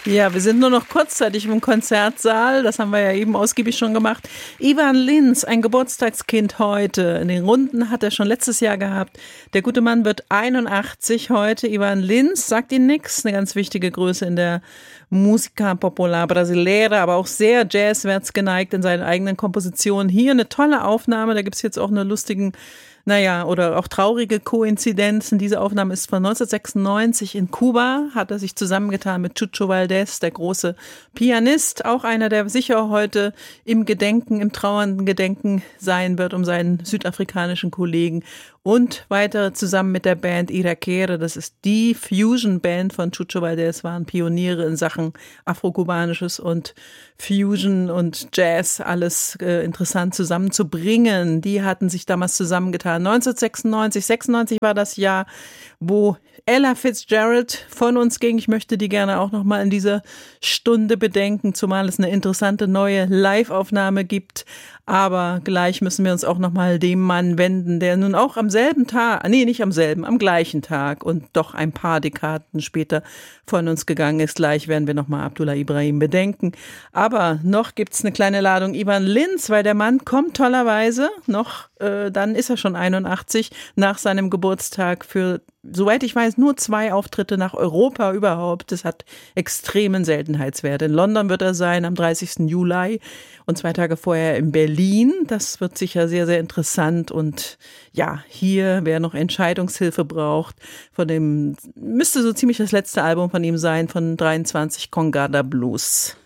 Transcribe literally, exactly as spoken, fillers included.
Ja, wir sind nur noch kurzzeitig im Konzertsaal. Das haben wir ja eben ausgiebig schon gemacht. Ivan Lins, ein Geburtstagskind heute. In den Runden hat er schon letztes Jahr gehabt. Der gute Mann wird einundachtzig heute. Ivan Lins, sagt Ihnen nichts. Eine ganz wichtige Größe in der Música Popular Brasileira, aber auch sehr jazzwärts geneigt in seinen eigenen Kompositionen. Hier eine tolle Aufnahme. Da gibt es jetzt auch eine lustigen Naja, oder auch traurige Koinzidenzen. Diese Aufnahme ist von neunzehnhundertsechsundneunzig in Kuba, hat er sich zusammengetan mit Chucho Valdés, der große Pianist, auch einer, der sicher heute im Gedenken, im trauernden Gedenken sein wird um seinen südafrikanischen Kollegen. Und weiter zusammen mit der Band Irakere, das ist die Fusion-Band von Chucho Valdés, waren Pioniere in Sachen Afrokubanisches und Fusion und Jazz, alles äh, interessant zusammenzubringen. Die hatten sich damals zusammengetan. neunzehnhundertsechsundneunzig, sechsundneunzig war das Jahr, wo Ella Fitzgerald von uns ging. Ich möchte die gerne auch noch mal in dieser Stunde bedenken, zumal es eine interessante neue Live-Aufnahme gibt. Aber gleich müssen wir uns auch noch mal dem Mann wenden, der nun auch am selben Tag, nee, nicht am selben, am gleichen Tag und doch ein paar Dekaden später von uns gegangen ist. Gleich werden wir noch mal Abdullah Ibrahim bedenken. Aber noch gibt's eine kleine Ladung Ivan Lins, weil der Mann kommt tollerweise noch, äh, dann ist er schon einundachtzig, nach seinem Geburtstag für, soweit ich weiß, nur zwei Auftritte nach Europa überhaupt. Das hat extremen Seltenheitswert. In London wird er sein am dreißigsten Juli und zwei Tage vorher in Berlin. Das wird sicher sehr, sehr interessant. Und ja, hier, wer noch Entscheidungshilfe braucht, von dem müsste so ziemlich das letzte Album von ihm sein, von dreiundzwanzig Congada Blues.